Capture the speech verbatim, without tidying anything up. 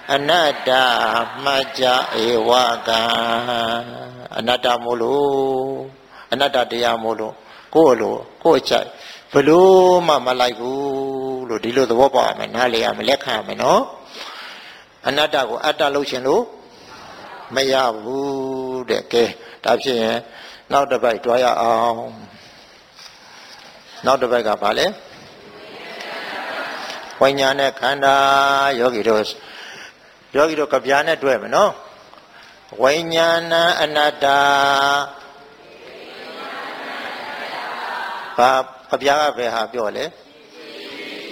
အနတ္တမှတ်ကြဧဝကံအနတ္တမို့လို့အနတ္တတရားမို့လို့ကိုယ့်လိုကိုယ့်အချိုက်ဘလို့မှမလိုက်ဘူးလို့ဒီလိုသဘောပေါက်ရမယ်နားလည်ရမယ်လက်ခံရမယ်နော်အနတ္တကိုအတ္တလုပ်ရှင်လို့မရဘူးတဲ့ကဲဒါဖြစ်ရင်နောက်တစ်ပိုက်တွားရအောင်နောက်တစ်ပိုက်ကဘာလဲဝိညာဉ်နဲ့ခန္ဓာယောဂီတို့ယောဂီတို့ကဗျာနဲ့တွဲမယ်နော်ဝိညာဏအနတ္တဘာကဗျာကဘယ်ဟာပြောလဲ